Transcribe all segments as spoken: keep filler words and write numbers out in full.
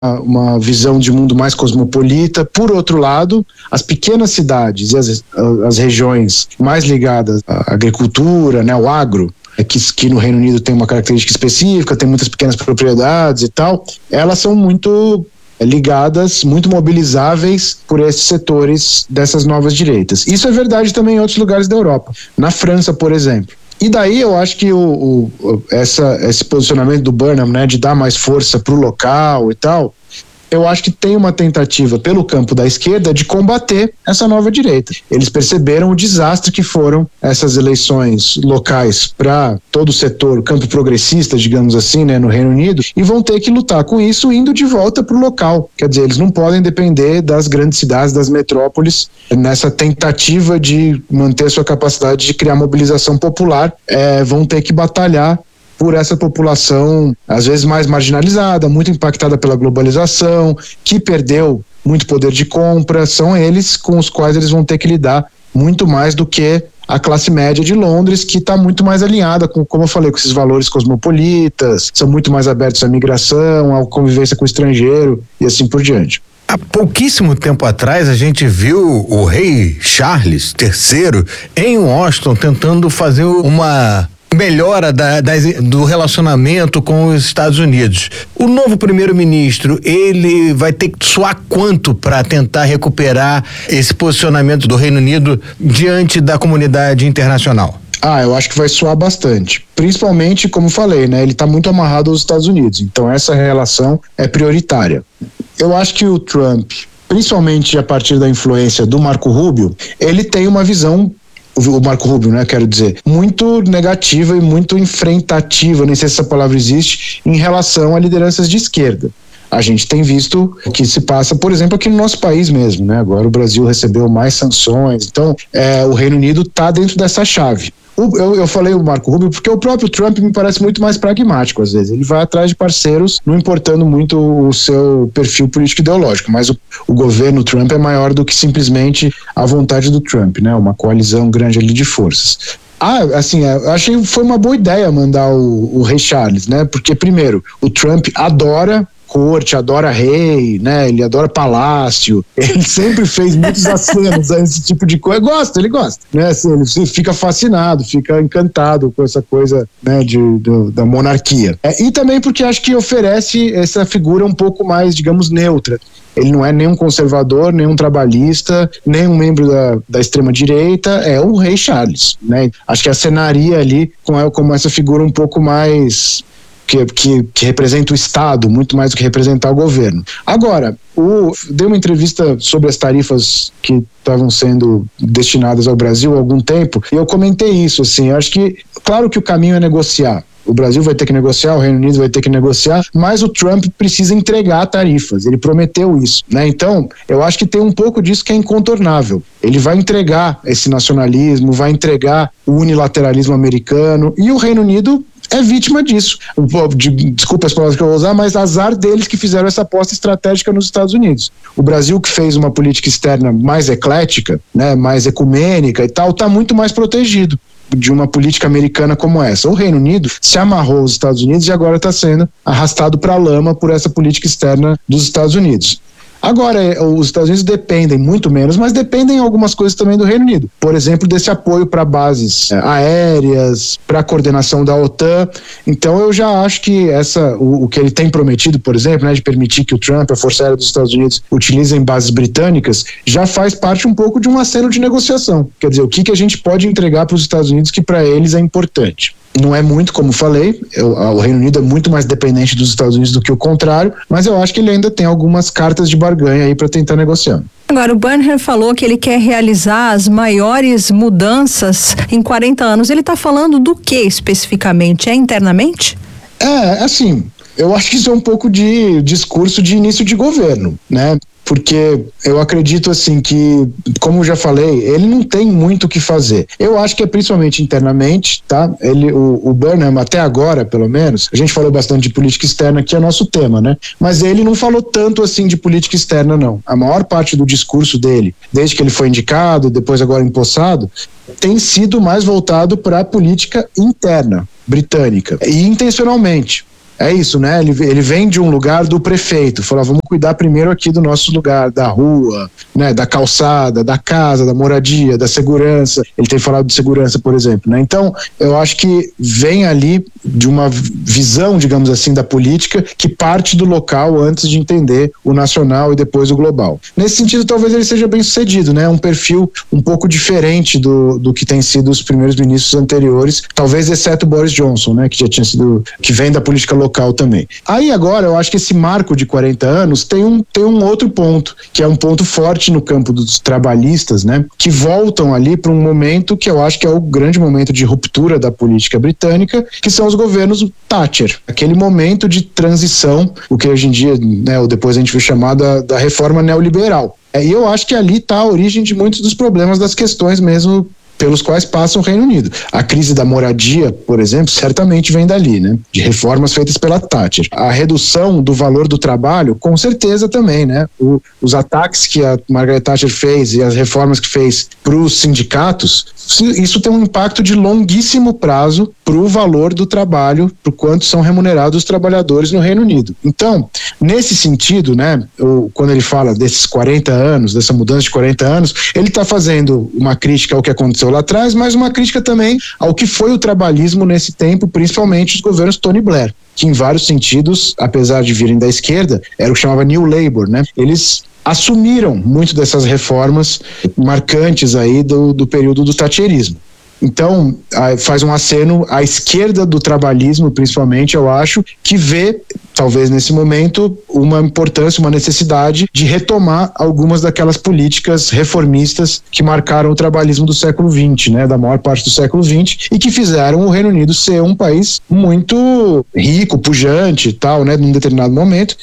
uma visão de mundo mais cosmopolita. Por outro lado, as pequenas cidades e as, as regiões mais ligadas à agricultura, né, ao agro, que, que no Reino Unido tem uma característica específica, tem muitas pequenas propriedades e tal, elas são muito ligadas, muito mobilizáveis por esses setores dessas novas direitas. Isso é verdade também em outros lugares da Europa. Na França, por exemplo. E daí eu acho que o, o, essa, esse posicionamento do Burnham, né, de dar mais força para o local e tal, eu acho que tem uma tentativa pelo campo da esquerda de combater essa nova direita. Eles perceberam o desastre que foram essas eleições locais para todo o setor, o campo progressista, digamos assim, né, no Reino Unido, e vão ter que lutar com isso indo de volta para o local. Quer dizer, eles não podem depender das grandes cidades, das metrópoles, nessa tentativa de manter sua capacidade de criar mobilização popular, é, vão ter que batalhar por essa população, às vezes mais marginalizada, muito impactada pela globalização, que perdeu muito poder de compra. São eles com os quais eles vão ter que lidar muito mais do que a classe média de Londres, que está muito mais alinhada com, como eu falei, com esses valores cosmopolitas, são muito mais abertos à migração, à convivência com o estrangeiro e assim por diante. Há pouquíssimo tempo atrás a gente viu o rei Charles terceiro em Washington tentando fazer uma melhora da, das, do relacionamento com os Estados Unidos. O novo primeiro-ministro, ele vai ter que suar quanto para tentar recuperar esse posicionamento do Reino Unido diante da comunidade internacional? Ah, eu acho que vai suar bastante. Principalmente, como falei, né, ele está muito amarrado aos Estados Unidos. Então essa relação é prioritária. Eu acho que o Trump, principalmente a partir da influência do Marco Rubio, ele tem uma visão, o Marco Rubio, né, quero dizer, muito negativa e muito enfrentativa, nem sei se essa palavra existe, em relação a lideranças de esquerda. A gente tem visto o que se passa, por exemplo, aqui no nosso país mesmo, né? Agora o Brasil recebeu mais sanções, então é, o Reino Unido está dentro dessa chave. O, eu, eu falei o Marco Rubio porque o próprio Trump me parece muito mais pragmático às vezes. Ele vai atrás de parceiros, não importando muito o seu perfil político ideológico, mas o, o governo Trump é maior do que simplesmente a vontade do Trump, né? Uma coalizão grande ali de forças. Ah, assim, eu achei que foi uma boa ideia mandar o, o rei Charles, né? Porque, primeiro, o Trump adora corte, adora rei, né? Ele adora palácio, ele sempre fez muitos acenos a esse tipo de coisa. Gosta, ele gosta, né? Assim, ele fica fascinado, fica encantado com essa coisa, né, de, de, da monarquia. É, e também porque acho que oferece essa figura um pouco mais, digamos, neutra. Ele não é nem um conservador, nem um trabalhista, nem um membro da, da extrema-direita, é o rei Charles, né? Acho que acenaria ali com, com essa figura um pouco mais Que, que, que representa o Estado, muito mais do que representar o governo. Agora, o, dei uma entrevista sobre as tarifas que estavam sendo destinadas ao Brasil há algum tempo, e eu comentei isso, assim, acho que, claro que o caminho é negociar. O Brasil vai ter que negociar, o Reino Unido vai ter que negociar, mas o Trump precisa entregar tarifas, ele prometeu isso, né? Então, eu acho que tem um pouco disso que é incontornável. Ele vai entregar esse nacionalismo, vai entregar o unilateralismo americano, e o Reino Unido é vítima disso. Desculpa as palavras que eu vou usar, mas azar deles que fizeram essa aposta estratégica nos Estados Unidos. O Brasil, que fez uma política externa mais eclética, né, mais ecumênica e tal, está muito mais protegido de uma política americana como essa. O Reino Unido se amarrou aos Estados Unidos e agora está sendo arrastado para a lama por essa política externa dos Estados Unidos. Agora, os Estados Unidos dependem muito menos, mas dependem em algumas coisas também do Reino Unido. Por exemplo, desse apoio para bases aéreas, para a coordenação da OTAN. Então, eu já acho que essa, o, o que ele tem prometido, por exemplo, né, de permitir que o Trump, a Força Aérea dos Estados Unidos, utilizem bases britânicas, já faz parte um pouco de um aceno de negociação. Quer dizer, o que, que a gente pode entregar para os Estados Unidos que para eles é importante. Não é muito, como falei, eu, o Reino Unido é muito mais dependente dos Estados Unidos do que o contrário, mas eu acho que ele ainda tem algumas cartas de barganha aí para tentar negociar. Agora, o Burnham falou que ele quer realizar as maiores mudanças em quarenta anos. Ele está falando do que especificamente? É internamente? É, assim, eu acho que isso é um pouco de discurso de início de governo, né? Porque eu acredito assim que, como eu já falei, ele não tem muito o que fazer. Eu acho que é principalmente internamente, tá? Ele, o, o Burnham, até agora, pelo menos, a gente falou bastante de política externa, que é nosso tema, né? Mas ele não falou tanto assim de política externa, não. A maior parte do discurso dele, desde que ele foi indicado, depois agora empossado, tem sido mais voltado para a política interna britânica, e intencionalmente. é isso, né? Ele, ele vem de um lugar do prefeito, falou, vamos cuidar primeiro aqui do nosso lugar, da rua, né? Da calçada, da casa, da moradia, da segurança. Ele tem falado de segurança, por exemplo, né? Então, eu acho que vem ali de uma visão, digamos assim, da política que parte do local antes de entender o nacional e depois o global. Nesse sentido, talvez ele seja bem sucedido, né? Um perfil um pouco diferente do, do que tem sido os primeiros ministros anteriores, talvez exceto Boris Johnson, né? Que já tinha sido, que vem da política local também. Aí agora, eu acho que esse marco de quarenta anos tem um, tem um outro ponto, que é um ponto forte no campo dos trabalhistas, né? Que voltam ali para um momento que eu acho que é o grande momento de ruptura da política britânica, que são os governos Thatcher. Aquele momento de transição, o que hoje em dia, né, ou depois a gente vai chamar da, da reforma neoliberal. É, e eu acho que ali está a origem de muitos dos problemas, das questões mesmo pelos quais passa o Reino Unido. A crise da moradia, por exemplo, certamente vem dali, né? De reformas feitas pela Thatcher. A redução do valor do trabalho, com certeza também, né? O, os ataques que a Margaret Thatcher fez e as reformas que fez para os sindicatos, isso tem um impacto de longuíssimo prazo para o valor do trabalho, para o quanto são remunerados os trabalhadores no Reino Unido. Então, nesse sentido, né? O, quando ele fala desses quarenta anos, dessa mudança de quarenta anos, ele está fazendo uma crítica ao que aconteceu lá atrás, mas uma crítica também ao que foi o trabalhismo nesse tempo, principalmente os governos Tony Blair, que em vários sentidos, apesar de virem da esquerda, era o que chamava New Labour, né? Eles assumiram muito dessas reformas marcantes aí do, do período do thatcherismo. Então, faz um aceno à esquerda do trabalhismo, principalmente, eu acho, que vê, talvez nesse momento, uma importância, uma necessidade de retomar algumas daquelas políticas reformistas que marcaram o trabalhismo do século vinte, né, da maior parte do século vinte, e que fizeram o Reino Unido ser um país muito rico, pujante e tal, né, num determinado momento.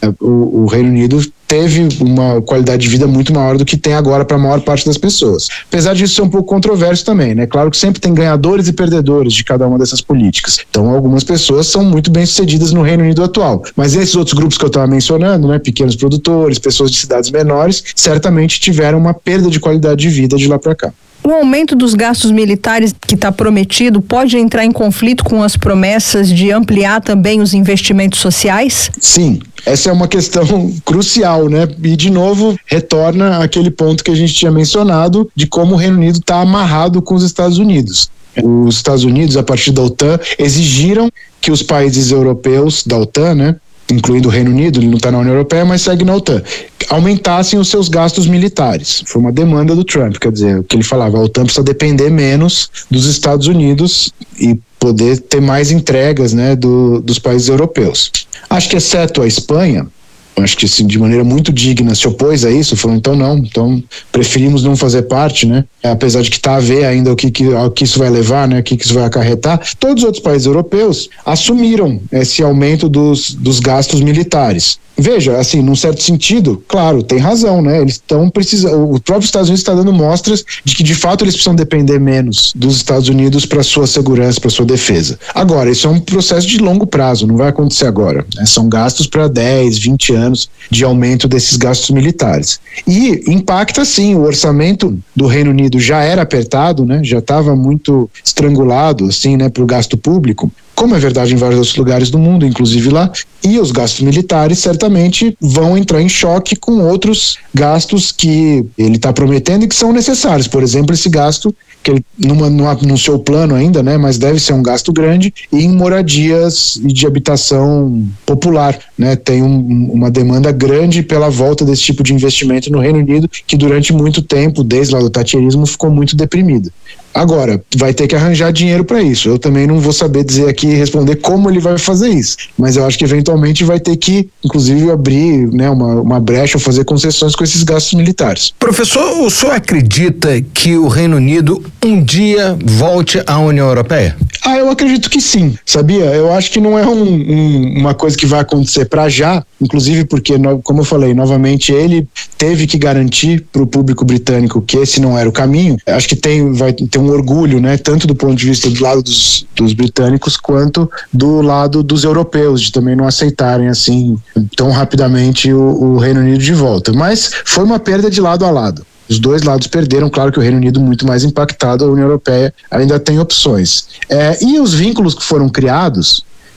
O, o Reino Unido teve uma qualidade de vida muito maior do que tem agora para a maior parte das pessoas. Apesar disso ser um pouco controverso também, né? Claro que sempre tem ganhadores e perdedores de cada uma dessas políticas. Então, algumas pessoas são muito bem sucedidas no Reino Unido atual. Mas esses outros grupos que eu estava mencionando, né? Pequenos produtores, pessoas de cidades menores, certamente tiveram uma perda de qualidade de vida de lá para cá. O aumento dos gastos militares que está prometido pode entrar em conflito com as promessas de ampliar também os investimentos sociais? Sim, essa é uma questão crucial, né? E, de novo, retorna àquele ponto que a gente tinha mencionado de como o Reino Unido está amarrado com os Estados Unidos. Os Estados Unidos, a partir da OTAN, exigiram que os países europeus da OTAN, né? Incluindo o Reino Unido, ele não está na União Europeia, mas segue na OTAN, aumentassem os seus gastos militares. Foi uma demanda do Trump, quer dizer, o que ele falava, a OTAN precisa depender menos dos Estados Unidos e poder ter mais entregas, né, do, dos países europeus. Acho que, exceto a Espanha, acho que assim, de maneira muito digna se opôs a isso, falou, então não, então preferimos não fazer parte, né? Apesar de que está a ver ainda o que, que, ao que isso vai levar, né? O que, que isso vai acarretar. Todos os outros países europeus assumiram esse aumento dos, dos gastos militares. Veja, assim, num certo sentido, claro, tem razão, né? Eles estão precisando, o próprio Estados Unidos está dando mostras de que de fato eles precisam depender menos dos Estados Unidos para sua segurança, para sua defesa. Agora, isso é um processo de longo prazo, não vai acontecer agora, né? São gastos para dez, vinte anos de aumento desses gastos militares. E impacta sim, o orçamento do Reino Unido já era apertado, né? Já estava muito estrangulado, assim, né, para o gasto público, como é verdade em vários outros lugares do mundo, inclusive lá, e os gastos militares certamente vão entrar em choque com outros gastos que ele está prometendo e que são necessários. Por exemplo, esse gasto que ele não, não anunciou o plano ainda, né, mas deve ser um gasto grande, em moradias e de habitação popular, né? Tem um, uma demanda grande pela volta desse tipo de investimento no Reino Unido, que durante muito tempo, desde lá do thatcherismo, ficou muito deprimido. Agora, vai ter que arranjar dinheiro para isso. Eu também não vou saber dizer aqui e responder como ele vai fazer isso, mas eu acho que eventualmente vai ter que, inclusive, abrir, né, uma, uma brecha ou fazer concessões com esses gastos militares. Professor, o senhor acredita que o Reino Unido um dia volte à União Europeia? Ah, eu acredito que sim, sabia? Eu acho que não é um, um, uma coisa que vai acontecer para já, inclusive porque, como eu falei, novamente, ele teve que garantir para o público britânico que esse não era o caminho. Acho que tem, vai ter um orgulho, né, tanto do ponto de vista do lado dos, dos britânicos quanto do lado dos europeus, de também não aceitarem assim tão rapidamente o, o Reino Unido de volta. Mas foi uma perda de lado a lado. Os dois lados perderam, claro que o Reino Unido muito mais impactado, a União Europeia ainda tem opções. É, e os vínculos que foram criados,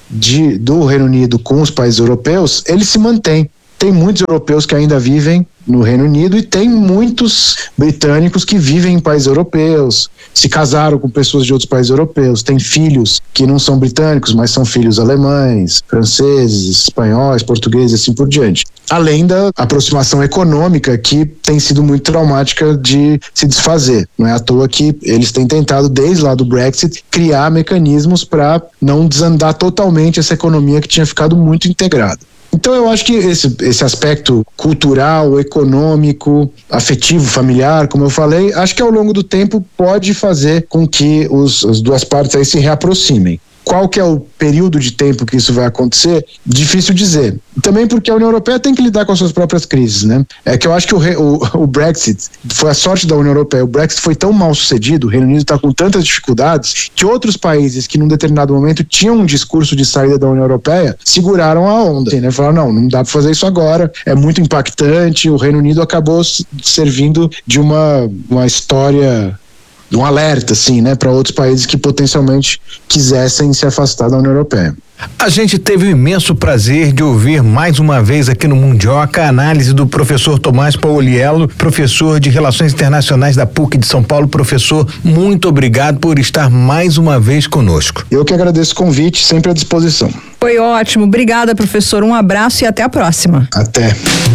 de, do Reino Unido com os países europeus, ele se mantém. Tem muitos europeus que ainda vivem no Reino Unido e tem muitos britânicos que vivem em países europeus, se casaram com pessoas de outros países europeus, tem filhos que não são britânicos, mas são filhos alemães, franceses, espanhóis, portugueses e assim por diante. Além da aproximação econômica que tem sido muito traumática de se desfazer. Não é à toa que eles têm tentado, desde lá do Brexit, criar mecanismos para não desandar totalmente essa economia que tinha ficado muito integrada. Então eu acho que esse, esse aspecto cultural, econômico, afetivo, familiar, como eu falei, acho que ao longo do tempo pode fazer com que os, as duas partes aí se reaproximem. Qual que é o período de tempo que isso vai acontecer? Difícil dizer. Também porque a União Europeia tem que lidar com as suas próprias crises, né? É que eu acho que o, o, o Brexit foi a sorte da União Europeia. O Brexit foi tão mal sucedido, o Reino Unido está com tantas dificuldades, que outros países que num determinado momento tinham um discurso de saída da União Europeia seguraram a onda, assim, né? Falaram, não, não dá para fazer isso agora, é muito impactante. O Reino Unido acabou servindo de uma, uma história, um alerta, assim, né, para outros países que potencialmente quisessem se afastar da União Europeia. A gente teve o imenso prazer de ouvir mais uma vez aqui no Mundioca a análise do professor Tomás Pauliello, professor de Relações Internacionais da P U C de São Paulo. Professor, muito obrigado por estar mais uma vez conosco. Eu que agradeço o convite, sempre à disposição. Foi ótimo, obrigada, professor, um abraço e até a próxima. Até.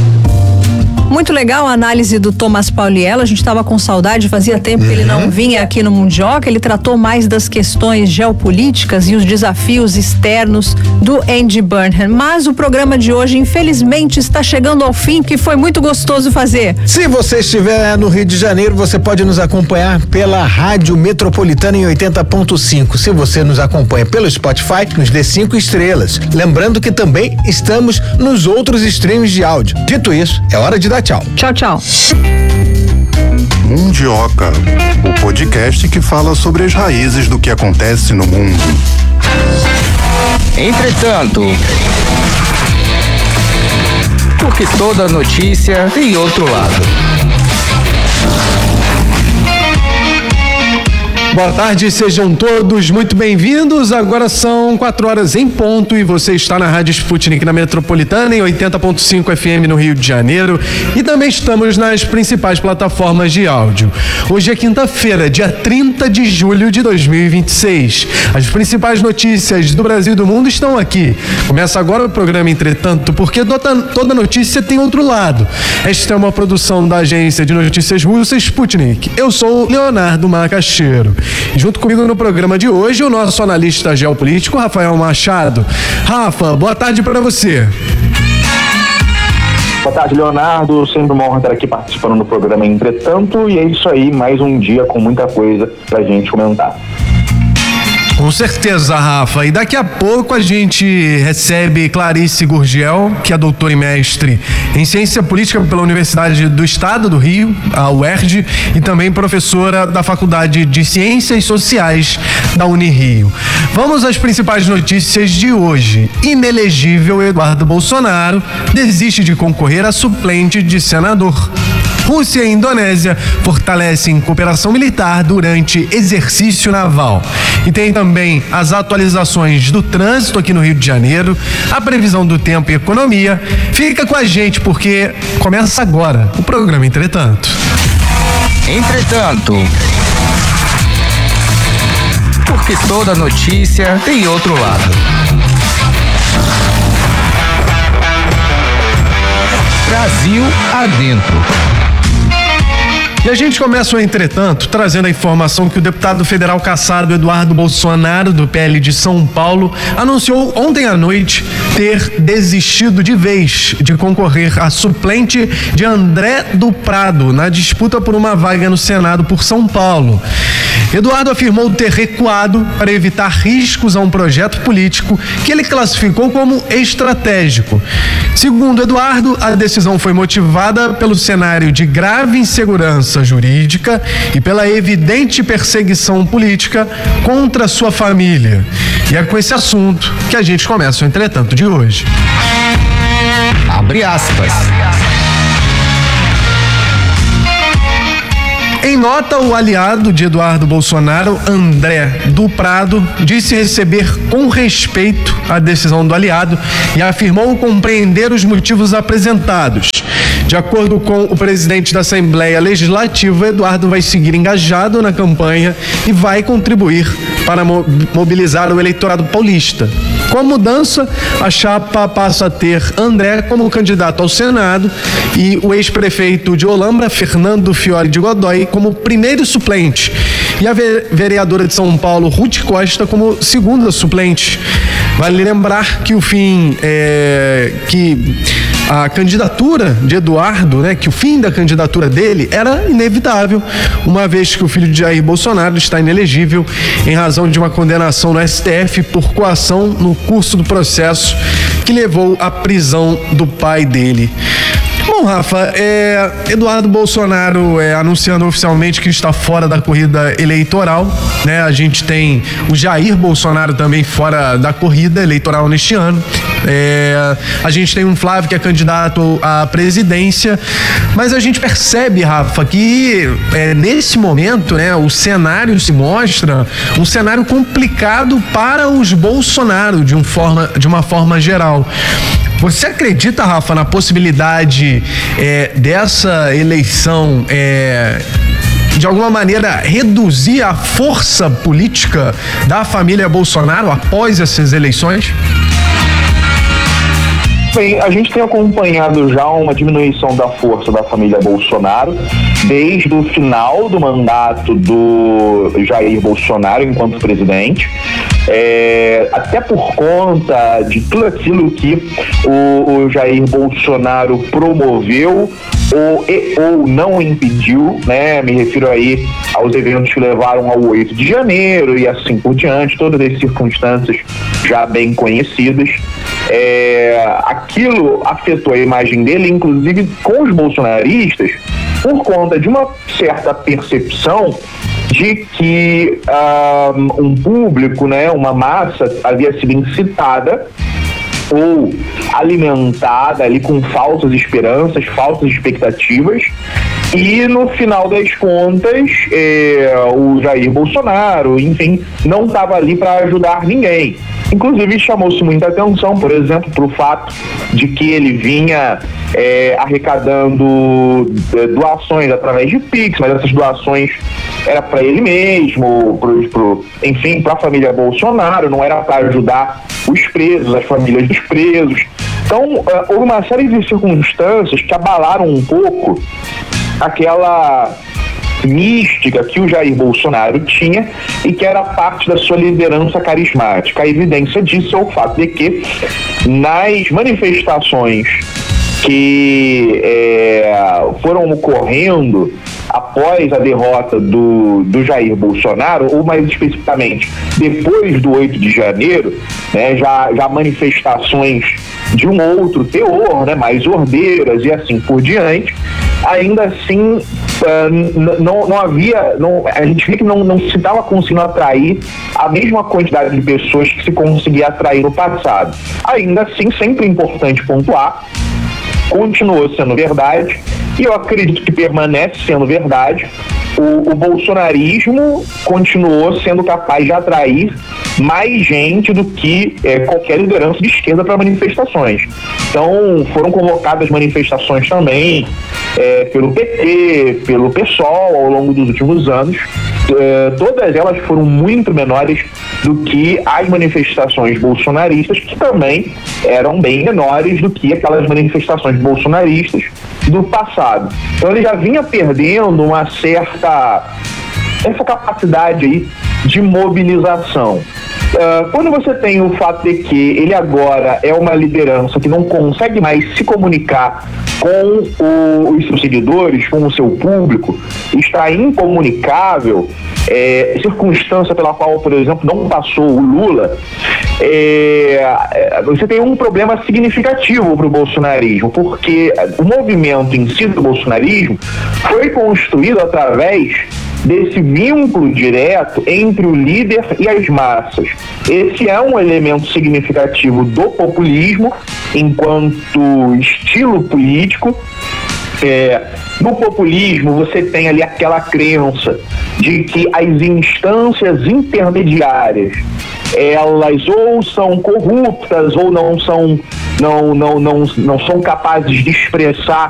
Muito legal a análise do Tomás Pauliello, a gente estava com saudade, fazia tempo que ele não vinha aqui no Mundioca. Ele tratou mais das questões geopolíticas e os desafios externos do Andy Burnham. Mas o programa de hoje, infelizmente, está chegando ao fim, que foi muito gostoso fazer. Se você estiver no Rio de Janeiro, você pode nos acompanhar pela Rádio Metropolitana em oitenta ponto cinco. Se você nos acompanha pelo Spotify, nos dê cinco estrelas. Lembrando que também estamos nos outros streams de áudio. Dito isso, é hora de dar tchau. Tchau, tchau. Mundioca, o podcast que fala sobre as raízes do que acontece no mundo. Entretanto, porque toda notícia tem outro lado. Boa tarde, sejam todos muito bem-vindos. Agora são quatro horas em ponto e você está na Rádio Sputnik na Metropolitana em oitenta ponto cinco F M no Rio de Janeiro e também estamos nas principais plataformas de áudio. Hoje é quinta-feira, dia trinta de julho de dois mil e vinte e seis. As principais notícias do Brasil e do mundo estão aqui. Começa agora o programa Entretanto, porque toda notícia tem outro lado. Esta é uma produção da agência de notícias russa Sputnik. Eu sou Leonardo Macaxeiro. Junto comigo no programa de hoje, o nosso analista geopolítico, Rafael Machado. Rafa, boa tarde para você. Boa tarde, Leonardo. Sempre uma honra estar aqui participando do programa Entretanto. E é isso aí, mais um dia com muita coisa pra gente comentar. Com certeza, Rafa. E daqui a pouco a gente recebe Clarice Gurgel, que é doutora e mestre em Ciência Política pela Universidade do Estado do Rio, a U E R J, e também professora da Faculdade de Ciências Sociais da Unirio. Vamos às principais notícias de hoje. Inelegível Eduardo Bolsonaro desiste de concorrer a suplente de senador. Rússia e Indonésia fortalecem cooperação militar durante exercício naval. E tem também as atualizações do trânsito aqui no Rio de Janeiro, a previsão do tempo e economia. Fica com a gente porque começa agora o programa Entretanto. Entretanto, porque toda notícia tem outro lado. Brasil adentro. E a gente começa o Entretanto trazendo a informação que o deputado federal cassado Eduardo Bolsonaro, do P L de São Paulo, anunciou ontem à noite ter desistido de vez de concorrer a suplente de André do Prado na disputa por uma vaga no Senado por São Paulo. Eduardo afirmou ter recuado para evitar riscos a um projeto político que ele classificou como estratégico. Segundo Eduardo, a decisão foi motivada pelo cenário de grave insegurança jurídica e pela evidente perseguição política contra sua família. E é com esse assunto que a gente começa o Entretanto de hoje. Abre aspas. Em nota, o aliado de Eduardo Bolsonaro, André do Prado, disse receber com respeito a decisão do aliado e afirmou compreender os motivos apresentados. De acordo com o presidente da Assembleia Legislativa, Eduardo vai seguir engajado na campanha e vai contribuir para mobilizar o eleitorado paulista. Com a mudança, a chapa passa a ter André como candidato ao Senado e o ex-prefeito de Olambra, Fernando Fiore de Godoy, como primeiro suplente, e a vereadora de São Paulo, Ruth Costa, como segunda suplente. Vale lembrar que o fim é, que a candidatura de Eduardo, né, que o fim da candidatura dele era inevitável, uma vez que o filho de Jair Bolsonaro está inelegível em razão de uma condenação no S T F por coação no curso do processo que levou à prisão do pai dele. Bom, Rafa, é, Eduardo Bolsonaro é, anunciando oficialmente que está fora da corrida eleitoral, né? A gente tem o Jair Bolsonaro também fora da corrida eleitoral neste ano. É, a gente tem um Flávio que é candidato à presidência, mas a gente percebe, Rafa, que é, nesse momento, né, o cenário se mostra um cenário complicado para os Bolsonaro de, um forma, de uma forma geral. Você acredita, Rafa, na possibilidade é, dessa eleição é, de alguma maneira reduzir a força política da família Bolsonaro após essas eleições? Bem, a gente tem acompanhado já uma diminuição da força da família Bolsonaro desde o final do mandato do Jair Bolsonaro enquanto presidente, é, até por conta de tudo aquilo que o, o Jair Bolsonaro promoveu ou, e, ou não impediu, né? Me refiro aí aos eventos que levaram ao oito de janeiro e assim por diante, todas as circunstâncias já bem conhecidas. É, aquilo afetou a imagem dele, inclusive com os bolsonaristas, por conta de uma certa percepção de que um, um público, né, uma massa havia sido incitada ou alimentada ali com falsas esperanças, falsas expectativas, e no final das contas é, o Jair Bolsonaro, enfim, não estava ali para ajudar ninguém. Inclusive chamou-se muita atenção, por exemplo, para o fato de que ele vinha é, arrecadando é, doações através de Pix, mas essas doações era para ele mesmo, pro, pro, enfim, para a família Bolsonaro, não era para ajudar os presos, as famílias dos presos. Então, é, houve uma série de circunstâncias que abalaram um pouco aquela mística que o Jair Bolsonaro tinha e que era parte da sua liderança carismática. A evidência disso é o fato de que nas manifestações que é, foram ocorrendo após a derrota do, do Jair Bolsonaro, ou mais especificamente depois do oito de janeiro, né, já, já manifestações de um outro teor, né, mais ordeiras e assim por diante, ainda assim uh, não, não havia, não, a gente vê que não, não se estava conseguindo atrair a mesma quantidade de pessoas que se conseguia atrair no passado. Ainda assim, sempre é importante pontuar, continuou sendo verdade, e eu acredito que permanece sendo verdade, o, o bolsonarismo continuou sendo capaz de atrair mais gente do que é, qualquer liderança de esquerda para manifestações. Então foram convocadas manifestações também é, pelo P T, pelo PSOL ao longo dos últimos anos. É, todas elas foram muito menores do que as manifestações bolsonaristas, que também eram bem menores do que aquelas manifestações bolsonaristas do passado. Então ele já vinha perdendo uma certa essa capacidade aí de mobilização. Uh, quando você tem o fato de que ele agora é uma liderança que não consegue mais se comunicar com o, os seus seguidores, com o seu público, está incomunicável, é, circunstância pela qual, por exemplo, não passou o Lula, é, você tem um problema significativo para o bolsonarismo, porque o movimento em si do bolsonarismo foi construído através desse vínculo direto entre o líder e as massas. Esse é um elemento significativo do populismo enquanto estilo político, É, no populismo, você tem ali aquela crença de que as instâncias intermediárias, elas ou são corruptas ou não são, não, não, não, não são capazes de expressar